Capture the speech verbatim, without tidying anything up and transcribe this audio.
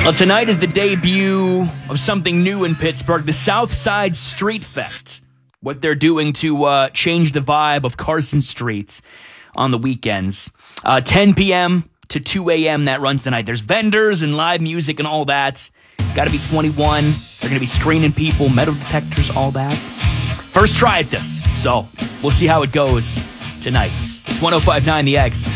Well, tonight is the debut of something new in Pittsburgh, the Southside Street Fest. What they're doing to uh, change the vibe of Carson Street on the weekends. Uh, ten p.m. to two a.m. that runs tonight. There's vendors and live music and all that. Got to be twenty-one. They're going to be screening people, metal detectors, all that. First try at this. So we'll see how it goes tonight. It's one oh five point nine The X.